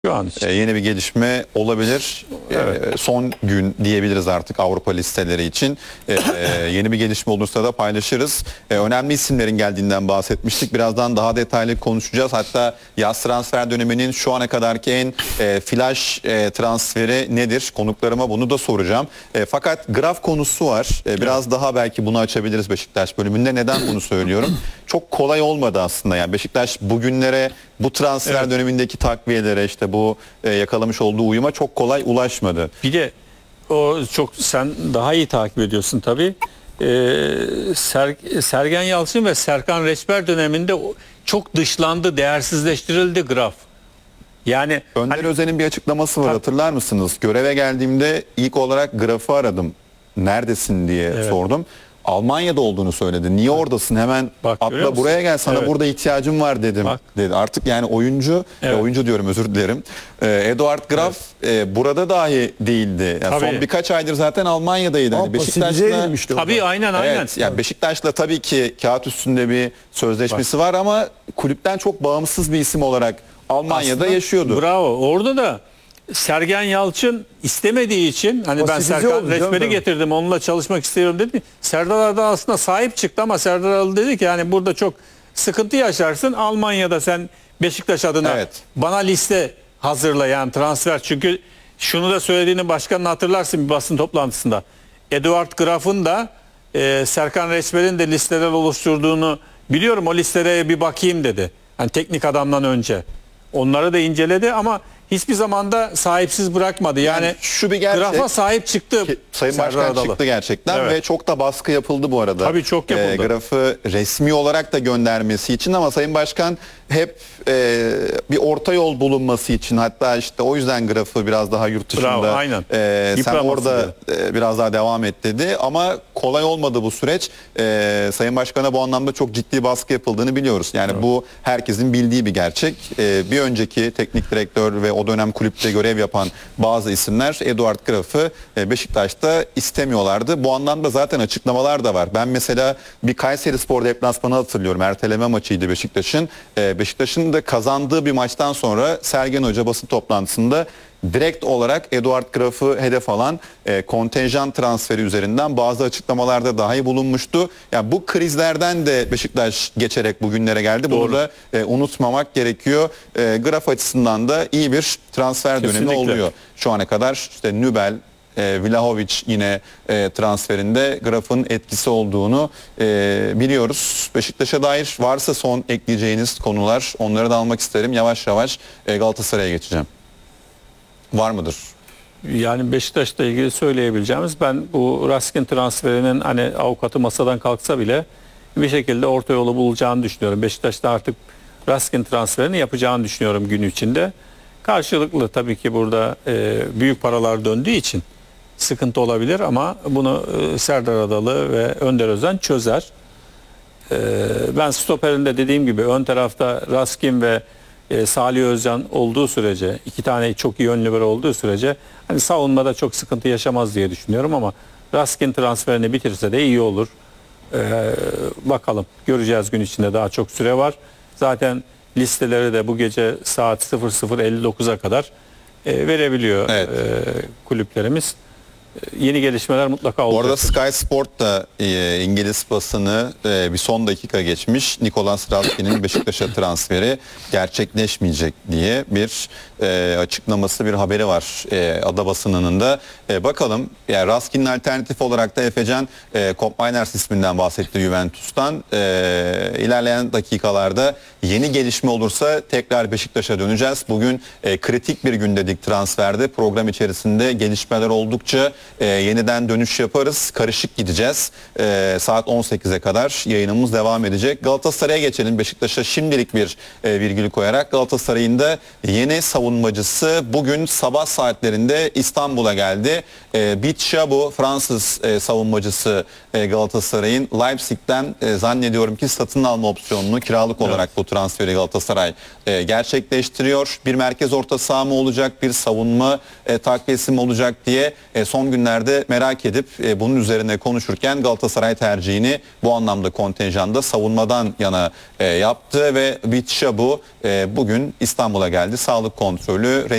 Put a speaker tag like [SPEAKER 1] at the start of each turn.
[SPEAKER 1] Şu an için.
[SPEAKER 2] Yeni bir gelişme olabilir.
[SPEAKER 1] Evet.
[SPEAKER 2] Son gün diyebiliriz artık Avrupa listeleri için. Yeni bir gelişme olursa da paylaşırız. Önemli isimlerin geldiğinden bahsetmiştik. Birazdan daha detaylı konuşacağız. Hatta yaz transfer döneminin şu ana kadarki en flash transferi nedir? Konuklarıma bunu da soracağım. Fakat Graf konusu var. Biraz daha belki bunu açabiliriz Beşiktaş bölümünde. Neden bunu söylüyorum? Çok kolay olmadı aslında. Yani Beşiktaş bugünlere, bu transfer dönemindeki takviyelere, işte bu yakalamış olduğu uyuma çok kolay ulaşmadı.
[SPEAKER 1] Bir de o çok, sen daha iyi takip ediyorsun tabii. Sergen Yalçın ve Serkan Reçber döneminde çok dışlandı, değersizleştirildi Graf. Yani
[SPEAKER 2] Önder Özen'in bir açıklaması var, hatırlar mısınız? Göreve geldiğimde ilk olarak Graf'ı aradım. Neredesin diye sordum. Almanya'da olduğunu söyledi. Niye oradasın? Hemen atla buraya gel, sana burada ihtiyacım var dedim. Dedi. Artık yani oyuncu, oyuncu diyorum, özür dilerim. Eduard Graf burada dahi değildi. Yani son birkaç aydır zaten Almanya'daydı. Yani Beşiktaş'la
[SPEAKER 1] tabii aynen.
[SPEAKER 2] Yani Beşiktaş'la tabii ki kağıt üstünde bir sözleşmesi var ama kulüpten çok bağımsız bir isim olarak Almanya'da yaşıyordu.
[SPEAKER 1] Bravo. Orada da Sergen Yalçın istemediği için, hani ben Serkan Reçber'i getirdim, onunla çalışmak istiyorum dedi. Serdar da aslında sahip çıktı ama Serdar Adalı dedi ki yani burada çok sıkıntı yaşarsın. Almanya'da sen Beşiktaş adına bana liste hazırla, yani transfer. Çünkü şunu da söylediğini başkanın hatırlarsın bir basın toplantısında. Eduard Graf'ın da Serkan Reçber'in de listeler oluşturduğunu biliyorum. O listelere bir bakayım dedi. Hani teknik adamdan önce. Onları da inceledi ama hiçbir zaman da sahipsiz bırakmadı. Yani
[SPEAKER 2] şu bir gerçek.
[SPEAKER 1] Graf'a sahip çıktı.
[SPEAKER 2] Sayın Başkan çıktı gerçekten ve çok da baskı yapıldı bu arada.
[SPEAKER 1] Tabii çok yapıldı.
[SPEAKER 2] Graf'ı resmi olarak da göndermesi için ama Sayın Başkan hep bir orta yol bulunması için, hatta işte o yüzden Graf'ı biraz daha yurt dışında sen orada biraz daha devam et dedi ama kolay olmadı bu süreç. Sayın Başkan'a bu anlamda çok ciddi baskı yapıldığını biliyoruz. Yani bu herkesin bildiği bir gerçek. Bir önceki teknik direktör ve o dönem kulüpte görev yapan bazı isimler Eduard Graf'ı Beşiktaş'ta istemiyorlardı. Bu anlamda zaten açıklamalar da var. Ben mesela bir Kayserispor deplasmanı hatırlıyorum. Erteleme maçıydı Beşiktaş'ın. Beşiktaş'ın da kazandığı bir maçtan sonra Sergen Hoca basın toplantısında direkt olarak Eduard Graf'ı hedef alan kontenjan transferi üzerinden bazı açıklamalarda dahi bulunmuştu. Yani bu krizlerden de Beşiktaş geçerek bugünlere geldi. Bunu da unutmamak gerekiyor. Graf açısından da iyi bir transfer dönemi oluyor. Şu ana kadar işte Nübel, Vlahovic yine transferinde Graf'ın etkisi olduğunu biliyoruz. Beşiktaş'a dair varsa son ekleyeceğiniz konular, onları da almak isterim. Yavaş yavaş Galatasaray'a geçeceğim. Var mıdır?
[SPEAKER 1] Yani Beşiktaş'la ilgili söyleyebileceğimiz, ben bu Raskin transferinin hani avukatı masadan kalksa bile bir şekilde orta yolu bulacağını düşünüyorum. Beşiktaş'ta artık Raskin transferini yapacağını düşünüyorum gün içinde. Karşılıklı tabii ki burada büyük paralar döndüğü için sıkıntı olabilir ama bunu Serdar Adalı ve Önder Özen çözer. Ben stoperinde dediğim gibi ön tarafta Raskin ve Salih Özcan olduğu sürece, iki tane çok iyi ön libero olduğu sürece hani savunmada çok sıkıntı yaşamaz diye düşünüyorum ama Raskin transferini bitirse de iyi olur. Bakalım, göreceğiz, gün içinde daha çok süre var. Zaten listeleri de bu gece saat 00.59'a kadar verebiliyor kulüplerimiz. Yeni gelişmeler mutlaka olacak.
[SPEAKER 2] Orada Sky Sport da İngiliz basını bir son dakika geçmiş. Nicolas Raskin'in Beşiktaş'a transferi gerçekleşmeyecek diye bir açıklaması, bir haberi var ada basınının da. Bakalım, yani Raskin'in alternatif olarak da Efecan Koop Mainers isminden bahsetti Juventus'tan. İlerleyen dakikalarda yeni gelişme olursa tekrar Beşiktaş'a döneceğiz. Bugün kritik bir gün dedik transferde. Program içerisinde gelişmeler oldukça yeniden dönüş yaparız. Karışık gideceğiz. Saat 18'e kadar yayınımız devam edecek. Galatasaray'a geçelim. Beşiktaş'a şimdilik bir virgül koyarak, Galatasaray'ın da yeni savunmacısı bugün sabah saatlerinde İstanbul'a geldi. Bitshabu, Fransız savunmacısı Galatasaray'ın Leipzig'ten zannediyorum ki satın alma opsiyonunu kiralık olarak bu transferi Galatasaray gerçekleştiriyor. Bir merkez orta saha mı olacak, bir savunma takviyesi mi olacak diye son günlerde merak edip bunun üzerine konuşurken Galatasaray tercihini bu anlamda kontenjanda savunmadan yana yaptı ve Bitshabu bugün İstanbul'a geldi. Sağlık kontrolü kontrolü